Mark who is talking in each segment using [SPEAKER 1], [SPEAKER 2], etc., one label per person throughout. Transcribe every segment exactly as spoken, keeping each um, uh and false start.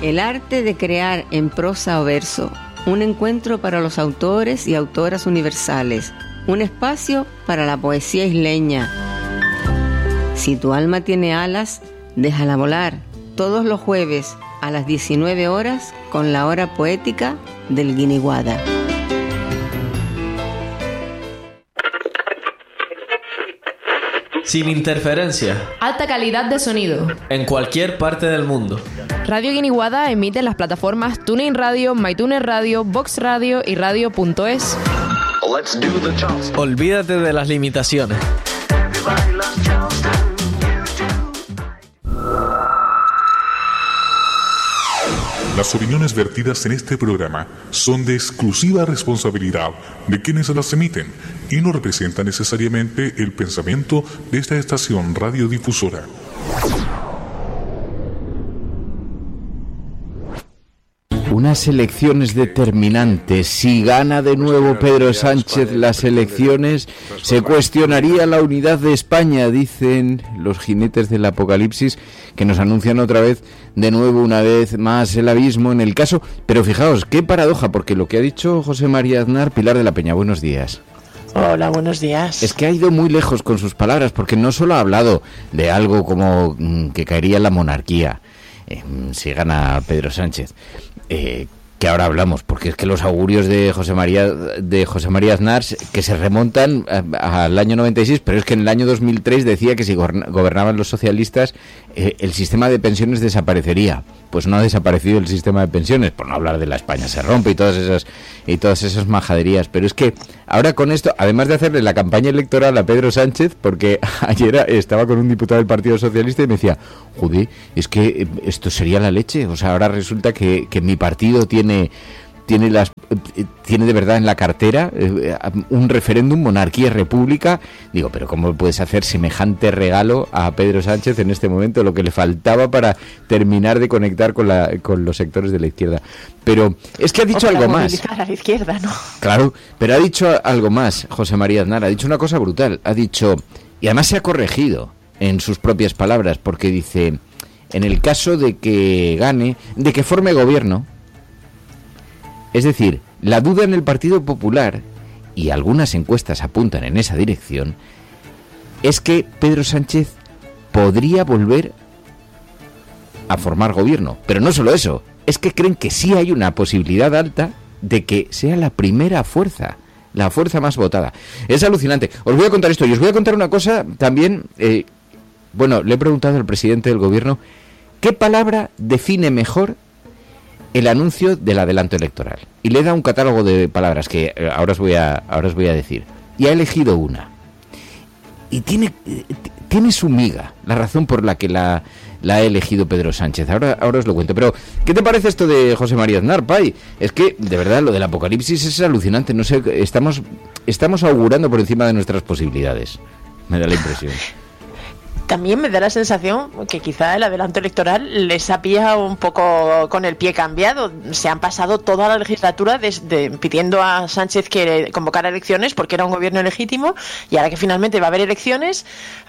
[SPEAKER 1] El arte de crear en prosa o verso, un encuentro para los autores y autoras universales, un espacio para la poesía isleña. Si tu alma tiene alas, déjala volar, todos los jueves a las diecinueve horas con la hora poética del Guiniguada.
[SPEAKER 2] Sin interferencia.
[SPEAKER 3] Alta calidad de sonido.
[SPEAKER 2] En cualquier parte del mundo.
[SPEAKER 3] Radio Guiniguada emite en las plataformas TuneIn Radio, MyTuner Radio, Vox Radio y Radio punto es.
[SPEAKER 2] Olvídate de las limitaciones.
[SPEAKER 4] Las opiniones vertidas en este programa son de exclusiva responsabilidad de quienes las emiten y no representan necesariamente el pensamiento de esta estación radiodifusora.
[SPEAKER 5] Unas elecciones determinantes. Si gana de nuevo Pedro Sánchez las elecciones, se cuestionaría la unidad de España, dicen los jinetes del apocalipsis, que nos anuncian otra vez, de nuevo, una vez más, el abismo en el caso. Pero fijaos, qué paradoja, porque lo que ha dicho José María Aznar, Pilar de la Peña, buenos días.
[SPEAKER 6] Hola, buenos días.
[SPEAKER 5] Es que ha ido muy lejos con sus palabras, porque no solo ha hablado de algo como mm, que caería la monarquía, eh, si gana Pedro Sánchez, eh, que ahora hablamos, porque es que los augurios de José María de José María Aznar, que se remontan a, al año noventa y seis, pero es que en el año dos mil tres decía que si gobernaban los socialistas, eh, el sistema de pensiones desaparecería. Pues no ha desaparecido el sistema de pensiones, por no hablar de la España se rompe y todas esas y todas esas majaderías. Pero es que ahora con esto, además de hacerle la campaña electoral a Pedro Sánchez, porque ayer estaba con un diputado del Partido Socialista y me decía, joder, es que esto sería la leche. O sea, ahora resulta que, que mi partido tiene... tiene las tiene de verdad en la cartera eh, un referéndum, monarquía, república. Digo, pero ¿cómo puedes hacer semejante regalo a Pedro Sánchez en este momento? Lo que le faltaba para terminar de conectar con la con los sectores de la izquierda. Pero es que ha dicho algo más.
[SPEAKER 6] A la izquierda, ¿no?
[SPEAKER 5] Claro, pero ha dicho algo más, José María Aznar. Ha dicho una cosa brutal. Ha dicho, y además se ha corregido en sus propias palabras, porque dice, en el caso de que gane, de que forme gobierno. Es decir, la duda en el Partido Popular, y algunas encuestas apuntan en esa dirección, es que Pedro Sánchez podría volver a formar gobierno. Pero no solo eso, es que creen que sí hay una posibilidad alta de que sea la primera fuerza, la fuerza más votada. Es alucinante. Os voy a contar esto, y os voy a contar una cosa también. Eh, bueno, le he preguntado al presidente del gobierno, ¿qué palabra define mejor el anuncio del adelanto electoral? Y le da un catálogo de palabras que ahora os voy a ahora os voy a decir. Y ha elegido una. Y tiene tiene su miga, la razón por la que la, la ha elegido Pedro Sánchez. Ahora ahora os lo cuento. Pero, ¿qué te parece esto de José María Aznar, Pai? Es que, de verdad, lo del apocalipsis es alucinante. No sé, estamos, estamos augurando por encima de nuestras posibilidades. Me da la impresión.
[SPEAKER 6] También me da la sensación que quizá el adelanto electoral les ha pillado un poco con el pie cambiado. Se han pasado toda la legislatura desde pidiendo a Sánchez que convocara elecciones porque era un gobierno legítimo, y ahora que finalmente va a haber elecciones,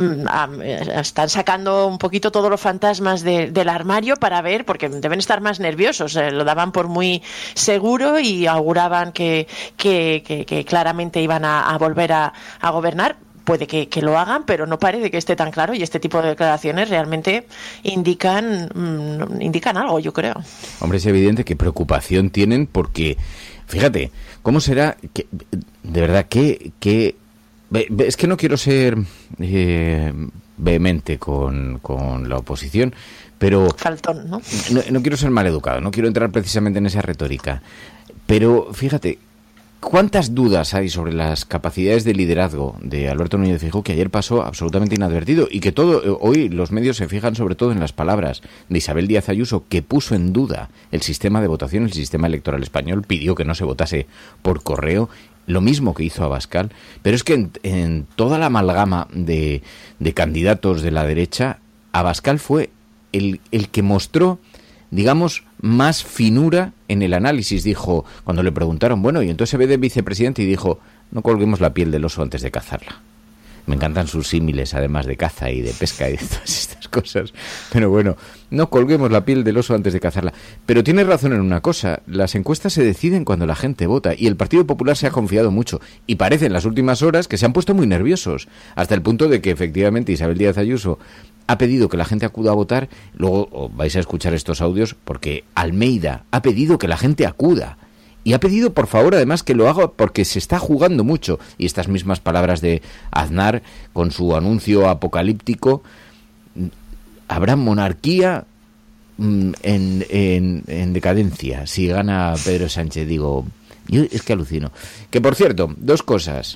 [SPEAKER 6] están sacando un poquito todos los fantasmas de, del armario para ver, porque deben estar más nerviosos. Lo daban por muy seguro y auguraban que, que, que, que claramente iban a, a volver a, a gobernar. Puede que, que lo hagan, pero no parece que esté tan claro, y este tipo de declaraciones realmente indican mmm, indican algo, yo creo.
[SPEAKER 5] Hombre, es evidente que preocupación tienen, porque, fíjate, ¿cómo será? Que, de verdad, que, que es que no quiero ser eh, vehemente con, con la oposición, pero...
[SPEAKER 6] Faltón, ¿no?
[SPEAKER 5] ¿no? No quiero ser maleducado, no quiero entrar precisamente en esa retórica, pero fíjate, ¿cuántas dudas hay sobre las capacidades de liderazgo de Alberto Núñez Feijóo, que ayer pasó absolutamente inadvertido, y que todo hoy los medios se fijan sobre todo en las palabras de Isabel Díaz Ayuso, que puso en duda el sistema de votación, el sistema electoral español, pidió que no se votase por correo, lo mismo que hizo Abascal? Pero es que en, en toda la amalgama de, de candidatos de la derecha, Abascal fue el, el que mostró, digamos, más finura en el análisis. Dijo, cuando le preguntaron, bueno, y entonces se ve de vicepresidente, y dijo, no colguemos la piel del oso antes de cazarla. Me encantan sus símiles, además de caza y de pesca y de todas estas cosas. cosas. Pero bueno, no colguemos la piel del oso antes de cazarla. Pero tienes razón en una cosa, las encuestas se deciden cuando la gente vota, y el Partido Popular se ha confiado mucho, y parece en las últimas horas que se han puesto muy nerviosos, hasta el punto de que efectivamente Isabel Díaz Ayuso ha pedido que la gente acuda a votar. Luego vais a escuchar estos audios, porque Almeida ha pedido que la gente acuda. Y ha pedido, por favor, además, que lo haga porque se está jugando mucho. Y estas mismas palabras de Aznar, con su anuncio apocalíptico, habrá monarquía en, en, en decadencia si gana Pedro Sánchez. Digo, yo es que alucino. Que, por cierto, dos cosas.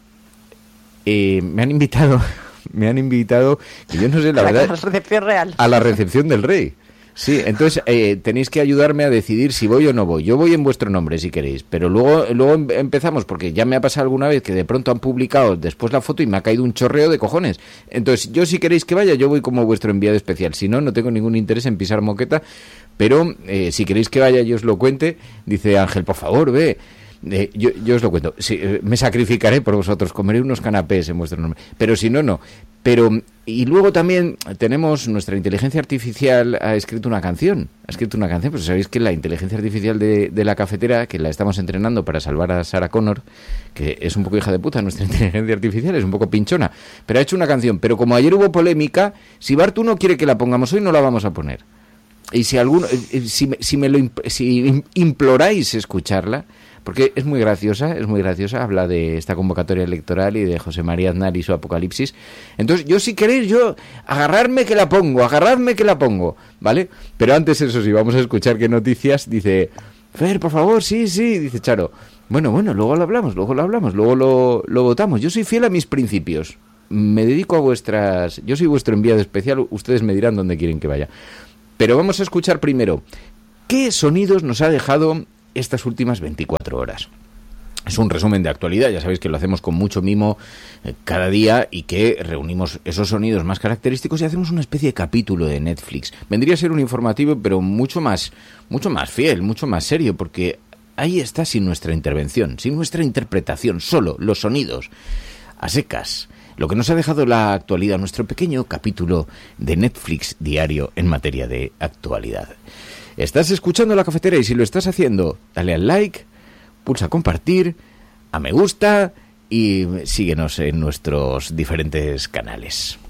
[SPEAKER 5] Eh, me han invitado, me han invitado, que yo no sé, la, la verdad...
[SPEAKER 6] La recepción real.
[SPEAKER 5] A la recepción del rey. Sí, entonces eh, tenéis que ayudarme a decidir si voy o no voy. Yo voy en vuestro nombre, si queréis, pero luego luego em- empezamos, porque ya me ha pasado alguna vez que de pronto han publicado después la foto y me ha caído un chorreo de cojones. Entonces, yo si queréis que vaya, yo voy como vuestro enviado especial. Si no, no tengo ningún interés en pisar moqueta, pero eh, si queréis que vaya, yo os lo cuente. Dice Ángel, por favor, ve. Eh, yo, yo os lo cuento. Sí, eh, me sacrificaré por vosotros, comeré unos canapés en vuestro nombre. Pero si no, no. Pero, y luego también tenemos, nuestra inteligencia artificial ha escrito una canción. Ha escrito una canción, pues sabéis que la inteligencia artificial de, de la cafetera, que la estamos entrenando para salvar a Sarah Connor, que es un poco hija de puta, nuestra inteligencia artificial es un poco pinchona, pero ha hecho una canción. Pero como ayer hubo polémica, si Bartu no quiere que la pongamos hoy, no la vamos a poner. Y si alguno, si, si me lo si imploráis escucharla, porque es muy graciosa, es muy graciosa, habla de esta convocatoria electoral y de José María Aznar y su apocalipsis. Entonces, yo si queréis, yo, agarrarme que la pongo, agarrarme que la pongo, ¿vale? Pero antes, eso sí, vamos a escuchar qué noticias. Dice, Fer, por favor, sí, sí, dice Charo. Bueno, bueno, luego lo hablamos, luego lo hablamos, luego lo, lo votamos. Yo soy fiel a mis principios. Me dedico a vuestras... Yo soy vuestro enviado especial, ustedes me dirán dónde quieren que vaya. Pero vamos a escuchar primero, ¿qué sonidos nos ha dejado estas últimas veinticuatro horas? Es un resumen de actualidad, ya sabéis que lo hacemos con mucho mimo eh, cada día, y que reunimos esos sonidos más característicos y hacemos una especie de capítulo de Netflix. Vendría a ser un informativo, pero mucho más, mucho más fiel, mucho más serio, porque ahí está, sin nuestra intervención, sin nuestra interpretación, solo los sonidos, a secas. Lo que nos ha dejado la actualidad, nuestro pequeño capítulo de Netflix diario en materia de actualidad. Estás escuchando La Cafetera, y si lo estás haciendo, dale al like, pulsa a compartir, a me gusta y síguenos en nuestros diferentes canales.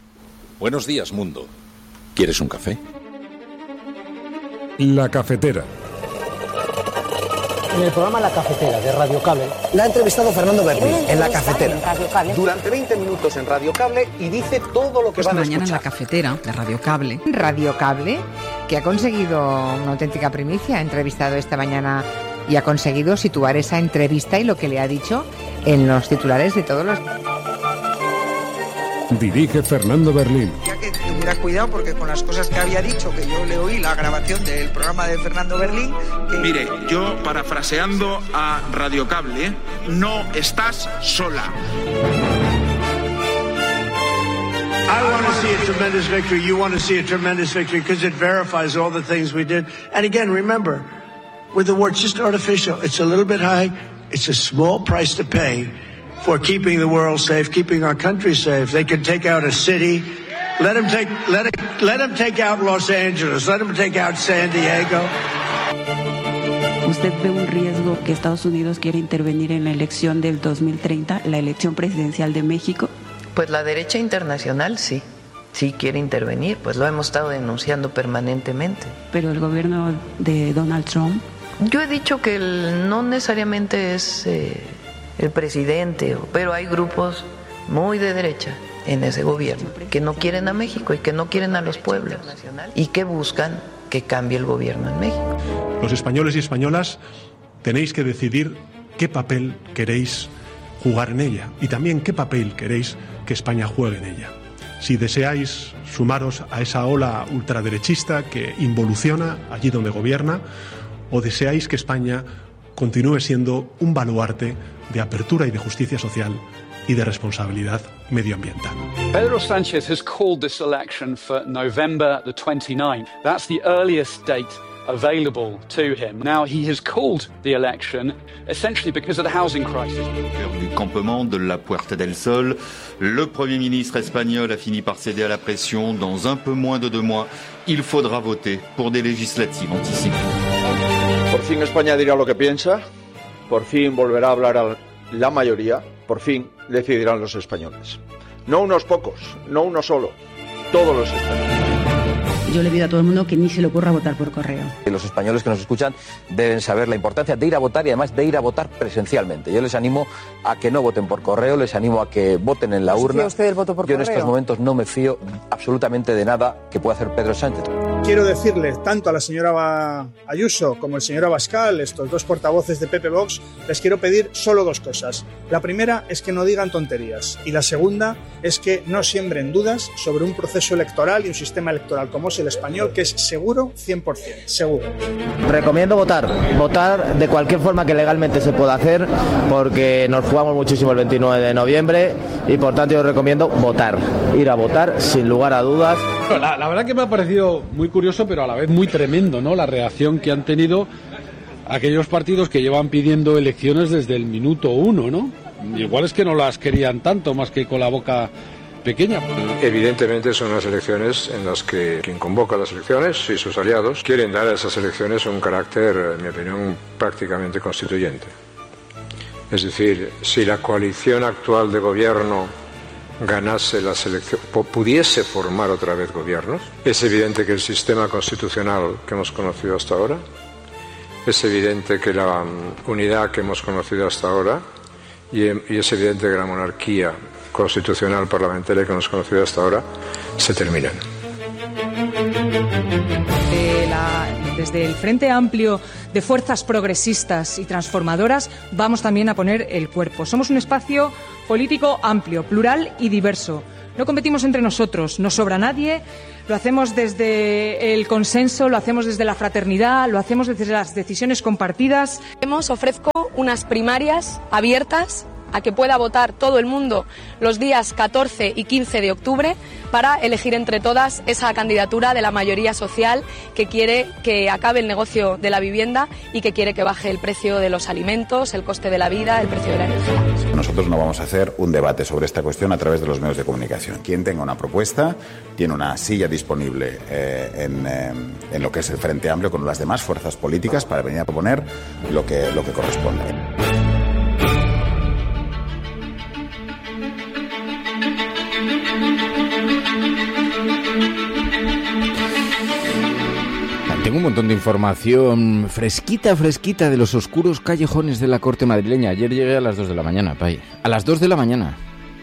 [SPEAKER 7] Buenos días, mundo. ¿Quieres un café?
[SPEAKER 8] La Cafetera.
[SPEAKER 9] En el programa La Cafetera de Radio Cable
[SPEAKER 10] la ha entrevistado Fernando Berlín en La Cafetera.
[SPEAKER 9] durante veinte minutos en Radio Cable, y dice todo lo que
[SPEAKER 11] Esta
[SPEAKER 9] van a
[SPEAKER 11] mañana
[SPEAKER 9] escuchar.
[SPEAKER 11] en La Cafetera de Radio Cable.
[SPEAKER 12] Radio Cable, que ha conseguido una auténtica primicia, ha entrevistado esta mañana y ha conseguido situar esa entrevista y lo que le ha dicho en los titulares de todos los...
[SPEAKER 8] Dirige Fernando Berlín.
[SPEAKER 13] Ya que tuviera cuidado, porque con las cosas que había dicho, que yo le oí la grabación del programa de Fernando Berlín... Que...
[SPEAKER 14] Mire, yo parafraseando a Radio Cable, no estás sola.
[SPEAKER 15] I want to see a tremendous victory. You want to see a tremendous victory because it verifies all the things we did. And again, remember, with the war, it's just artificial. It's a little bit high. It's a small price to pay for keeping the world safe, keeping our country safe. They can take out a city. Let them take, let it, let them take out Los Angeles. Let them take out San Diego.
[SPEAKER 16] ¿Usted ve un riesgo que Estados Unidos quiera intervenir en la elección del dos mil treinta, la elección presidencial de México?
[SPEAKER 17] Pues la derecha internacional sí, sí quiere intervenir, pues lo hemos estado denunciando permanentemente.
[SPEAKER 16] Pero el gobierno de Donald Trump...
[SPEAKER 17] Yo he dicho que el, no necesariamente es eh, el presidente, pero hay grupos muy de derecha en ese gobierno que no quieren a México y que no quieren a los pueblos y que buscan que cambie el gobierno en México.
[SPEAKER 18] Los españoles y españolas tenéis que decidir qué papel queréis jugar en ella y también qué papel queréis que España juegue en ella. Si deseáis sumaros a esa ola ultraderechista que involuciona allí donde gobierna, o deseáis que España continúe siendo un baluarte de apertura y de justicia social y de responsabilidad medioambiental.
[SPEAKER 19] Pedro Sánchez has called this election for November the twenty-ninth. That's the earliest date available to him. Now he has called the election essentially because of the housing crisis.
[SPEAKER 20] Au cœur du campement de la Puerta del Sol, le Premier ministre espagnol a fini par céder à la pression. Dans un peu moins de deux mois, il faudra voter pour des législatives anticipées.
[SPEAKER 21] Por fin España dirá lo que piensa, por fin volverá a hablar a la mayoría, por fin decidirán los españoles. No unos pocos, no uno solo, todos los españoles.
[SPEAKER 22] Yo le pido a todo el mundo que ni se le ocurra votar por correo.
[SPEAKER 23] Los españoles que nos escuchan deben saber la importancia de ir a votar y además de ir a votar presencialmente. Yo les animo a que no voten por correo, les animo a que voten en la urna.
[SPEAKER 22] ¿Usted el voto por
[SPEAKER 23] Yo
[SPEAKER 22] correo?
[SPEAKER 23] en estos momentos no me fío absolutamente de nada que pueda hacer Pedro Sánchez.
[SPEAKER 24] Quiero decirle tanto a la señora Ayuso como al señor Abascal, estos dos portavoces de P P Vox, les quiero pedir solo dos cosas. La primera es que no digan tonterías y la segunda es que no siembren dudas sobre un proceso electoral y un sistema electoral como es el español, que es seguro cien por ciento, seguro.
[SPEAKER 25] Recomiendo votar, votar de cualquier forma que legalmente se pueda hacer, porque nos jugamos muchísimo el veintinueve de noviembre y por tanto yo recomiendo votar, ir a votar sin lugar a dudas.
[SPEAKER 18] La, la verdad que me ha parecido muy curioso, pero a la vez muy tremendo, ¿no? La reacción que han tenido aquellos partidos que llevan pidiendo elecciones desde el minuto uno, ¿no? Igual es que no las querían tanto, más que con la boca pequeña.
[SPEAKER 26] Evidentemente son unas elecciones en las que quien convoca las elecciones y sus aliados quieren dar a esas elecciones un carácter, en mi opinión, prácticamente constituyente. Es decir, si la coalición actual de gobierno ganase las elecciones, pudiese formar otra vez gobiernos, es evidente que el sistema constitucional que hemos conocido hasta ahora, es evidente que la unidad que hemos conocido hasta ahora y, y es evidente que la monarquía constitucional parlamentaria que hemos conocido hasta ahora se terminan.
[SPEAKER 27] De la, desde el Frente Amplio de Fuerzas Progresistas y Transformadoras vamos también a poner el cuerpo. Somos un espacio político amplio, plural y diverso. No competimos entre nosotros, no sobra nadie, lo hacemos desde el consenso, lo hacemos desde la fraternidad, lo hacemos desde las decisiones compartidas.
[SPEAKER 28] Os ofrezco unas primarias abiertas a que pueda votar todo el mundo los días catorce y quince de octubre para elegir entre todas esa candidatura de la mayoría social que quiere que acabe el negocio de la vivienda y que quiere que baje el precio de los alimentos, el coste de la vida, el precio de la energía.
[SPEAKER 29] Nosotros no vamos a hacer un debate sobre esta cuestión a través de los medios de comunicación. Quien tenga una propuesta tiene una silla disponible eh, en, eh, en lo que es el Frente Amplio con las demás fuerzas políticas para venir a proponer lo que, lo que corresponde.
[SPEAKER 5] Tengo un montón de información fresquita, fresquita de los oscuros callejones de la corte madrileña. Ayer llegué a las dos de la mañana, Pai. A las dos de la mañana.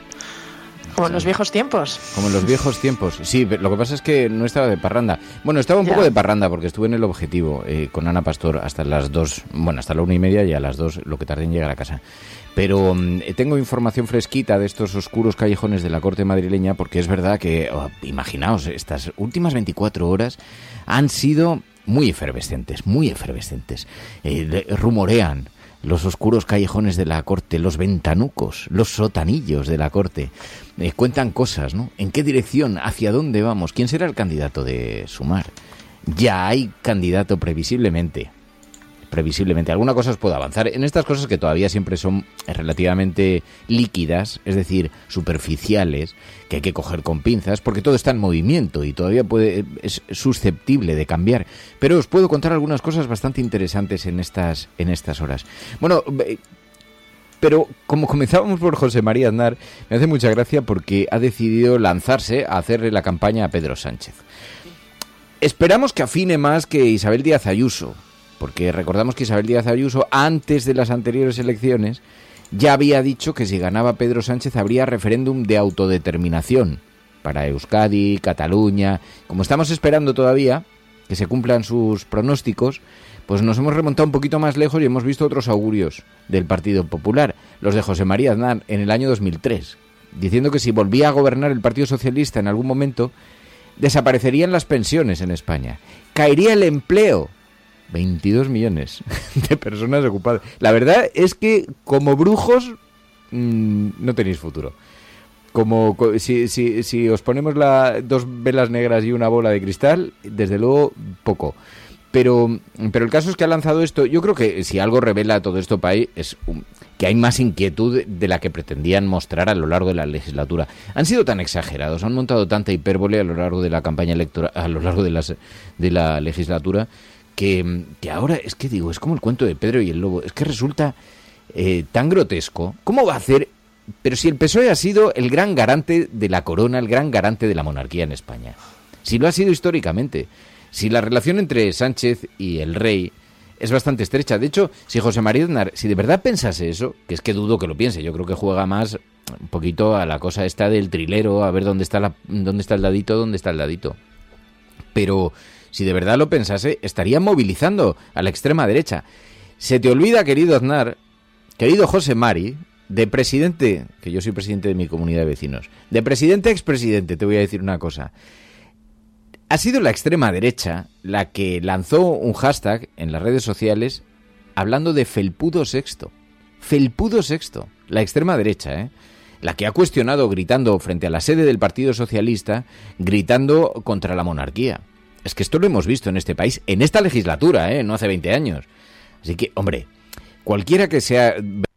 [SPEAKER 6] Como en los viejos tiempos.
[SPEAKER 5] Como en los viejos tiempos. Sí, lo que pasa es que no estaba de parranda. Bueno, estaba un
[SPEAKER 6] Ya.
[SPEAKER 5] poco de parranda porque estuve en El Objetivo eh, con Ana Pastor hasta las dos, bueno, hasta la una y media y a las dos lo que tardé en llegar a casa. Pero um, tengo información fresquita de estos oscuros callejones de la corte madrileña porque es verdad que, oh, imaginaos, estas últimas veinticuatro horas han sido muy efervescentes, muy efervescentes. Eh, de, rumorean los oscuros callejones de la corte, los ventanucos, los sotanillos de la corte. Eh, cuentan cosas, ¿no? ¿En qué dirección? ¿Hacia dónde vamos? ¿Quién será el candidato de Sumar? Ya hay candidato previsiblemente. Previsiblemente. Alguna cosa os puedo avanzar. En estas cosas que todavía siempre son relativamente líquidas, es decir, superficiales, que hay que coger con pinzas, porque todo está en movimiento y todavía puede es susceptible de cambiar. Pero os puedo contar algunas cosas bastante interesantes en estas, en estas horas. Bueno, pero como comenzábamos por José María Aznar, me hace mucha gracia porque ha decidido lanzarse a hacerle la campaña a Pedro Sánchez. Esperamos que afine más que Isabel Díaz Ayuso, porque recordamos que Isabel Díaz Ayuso, antes de las anteriores elecciones, ya había dicho que si ganaba Pedro Sánchez habría referéndum de autodeterminación para Euskadi, Cataluña. Como estamos esperando todavía que se cumplan sus pronósticos, pues nos hemos remontado un poquito más lejos y hemos visto otros augurios del Partido Popular, los de José María Aznar en el año dos mil tres, diciendo que si volvía a gobernar el Partido Socialista en algún momento, desaparecerían las pensiones en España, caería el empleo, veintidós millones de personas ocupadas. La verdad es que como brujos mmm, no tenéis futuro. Como si, si, si os ponemos la, dos velas negras y una bola de cristal, desde luego poco. Pero, pero el caso es que ha lanzado esto. Yo creo que si algo revela todo esto país es um, que hay más inquietud de la que pretendían mostrar a lo largo de la legislatura. Han sido tan exagerados, han montado tanta hipérbole a lo largo de la campaña electoral, a lo largo de, las, de la legislatura, que, que ahora es que digo, es como el cuento de Pedro y el Lobo. Es que resulta eh, tan grotesco. ¿Cómo va a hacer? Pero si el P S O E ha sido el gran garante de la corona, el gran garante de la monarquía en España. Si lo ha sido históricamente. Si la relación entre Sánchez y el rey es bastante estrecha. De hecho, si José María Aznar, si de verdad pensase eso, que es que dudo que lo piense, yo creo que juega más un poquito a la cosa esta del trilero, a ver dónde está la, dónde está el dadito, dónde está el dadito. Pero si de verdad lo pensase, estaría movilizando a la extrema derecha. Se te olvida, querido Aznar, querido José Mari, de presidente, que yo soy presidente de mi comunidad de vecinos, de presidente a expresidente, te voy a decir una cosa. Ha sido la extrema derecha la que lanzó un hashtag en las redes sociales hablando de felpudo sexto. Felpudo sexto. La extrema derecha, ¿eh? La que ha cuestionado gritando frente a la sede del Partido Socialista, gritando contra la monarquía. Es que esto lo hemos visto en este país, en esta legislatura, ¿eh? No hace veinte años. Así que, hombre, cualquiera que sea